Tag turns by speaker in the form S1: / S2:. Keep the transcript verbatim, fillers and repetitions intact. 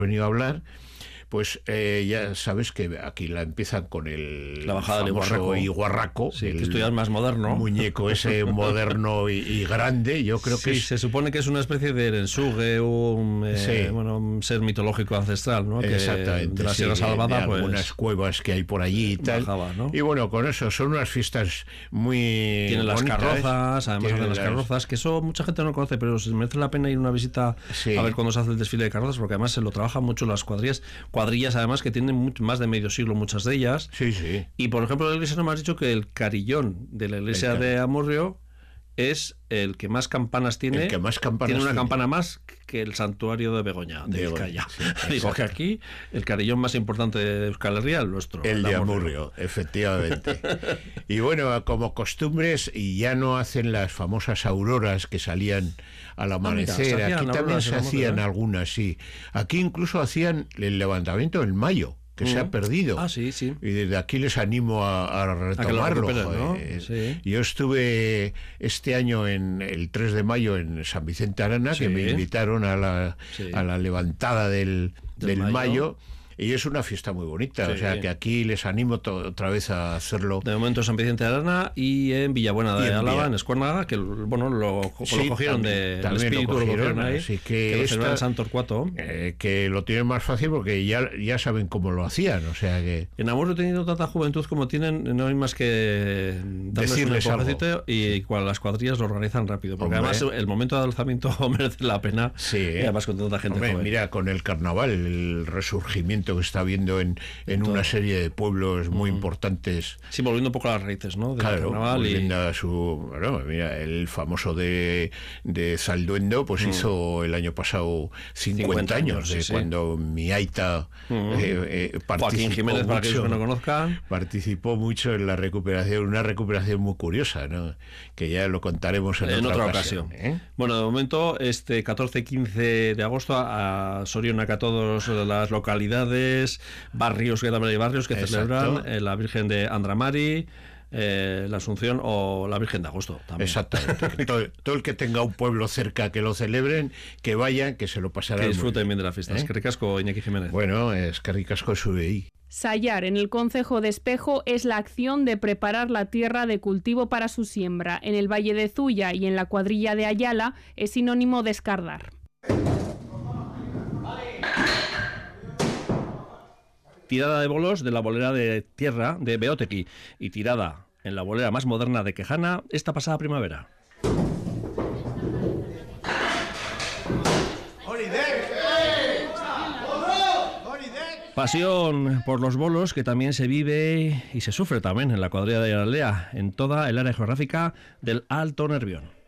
S1: venido a hablar, pues eh, ya sabes que aquí la empiezan con el
S2: la bajada de Iguarraco,
S1: Iguarraco
S2: sí,
S1: el
S2: que esto ya es más moderno,
S1: muñeco ese moderno y, y grande. Yo creo
S2: sí,
S1: que es...
S2: se supone que es una especie de Erensuge, un, eh, sí. bueno, un ser mitológico ancestral, ¿no? Que
S1: exactamente,
S2: de la Sierra
S1: sí,
S2: Salvada,
S1: de
S2: pues
S1: algunas cuevas que hay por allí y tal.
S2: Bajaba, ¿no?
S1: Y bueno, con eso son unas fiestas muy
S2: tienen las
S1: bonitas,
S2: carrozas, además
S1: tienen
S2: hacen las, las carrozas, que eso mucha gente no conoce, pero se merece la pena ir una visita sí. a ver cuándo se hace el desfile de carrozas, porque además se lo trabajan mucho las cuadrillas, cuadrillas además que tienen mucho, más de medio siglo muchas de ellas.
S1: Sí, sí.
S2: Y por ejemplo, la iglesia no me has dicho que el carillón de la iglesia de Amurrio es el que más campanas tiene.
S1: El que más campanas
S2: tiene una
S1: tiene.
S2: campana más que el santuario de Begoña, de Vizcaya. Sí, digo que aquí el carillón más importante de Euskal Herria es el nuestro.
S1: El, el de Amurrio, Amurrio efectivamente. Y bueno, como costumbres, y ya no hacen las famosas auroras que salían al amanecer. Ah, mira, aquí también se hacían ¿eh? algunas, sí. Aquí incluso hacían el levantamiento en mayo, que mm. se ha perdido.
S2: Ah, sí, sí.
S1: Y desde aquí les animo a, a retomarlo.
S2: A recuperen, ¿no? Sí.
S1: Yo estuve este año en el tres de mayo en San Vicente Arana, sí. que me invitaron a la, sí. a la levantada del, del, del mayo. mayo. Y es una fiesta muy bonita, sí, o sea que aquí les animo to- otra vez a hacerlo.
S2: De momento en San Vicente de Arana y en Villabuena de Álava, en Escuérnaga, que bueno lo,
S1: sí,
S2: lo cogieron
S1: también,
S2: de
S1: también
S2: espíritu,
S1: lo cogieron,
S2: lo cogieron ahí,
S1: así que,
S2: que
S1: esta,
S2: lo en San Torcuato.
S1: Eh, que lo tienen más fácil porque ya, ya saben cómo lo hacían, o sea que...
S2: En Amurrio, teniendo tanta juventud como tienen, no hay más que
S1: decirles
S2: un
S1: algo.
S2: Y cuando las cuadrillas lo organizan rápido, porque Hombre. además el momento de alzamiento merece la pena,
S1: sí,
S2: y además con tanta gente
S1: Hombre,
S2: joven.
S1: Mira, con el carnaval, el resurgimiento que está habiendo en, en una serie de pueblos muy mm. importantes.
S2: Sí, volviendo un poco a las raíces, ¿no? Del
S1: claro,
S2: carnaval
S1: volviendo
S2: y...
S1: a su... Bueno, mira, el famoso de, de Zalduendo, pues mm. hizo el año pasado cincuenta años, de sí, cuando sí. mi aita mm. eh, eh, participó
S2: Joaquín Jiménez,
S1: mucho,
S2: para aquellos que no conozcan.
S1: Participó mucho en la recuperación, una recuperación muy curiosa, ¿no? Que ya lo contaremos en,
S2: en
S1: otra,
S2: otra
S1: ocasión.
S2: ocasión. ¿eh? Bueno, de momento, este catorce y quince de agosto, a Sorionac a todas las localidades, barrios, que también hay barrios que Exacto. celebran eh, la Virgen de Andramari, eh, la Asunción o la Virgen de Agosto también.
S1: Exactamente. todo, todo el que tenga un pueblo cerca que lo celebren, que vayan, que se lo pasarán.
S2: Que disfruten bien de la fiesta. ¿Eh? Es que ricasco, Iñaki Jiménez.
S1: Bueno, es que ricasco sube ahí.
S3: Sayar, en el concejo de Espejo, es la acción de preparar la tierra de cultivo para su siembra. En el Valle de Zuya y en la cuadrilla de Ayala es sinónimo de escardar.
S2: Tirada de bolos de la bolera de tierra de Beotequi y tirada en la bolera más moderna de Quejana esta pasada primavera. Pasión por los bolos que también se vive y se sufre también en la cuadrilla de Ayalea, en toda el área geográfica del Alto Nervión.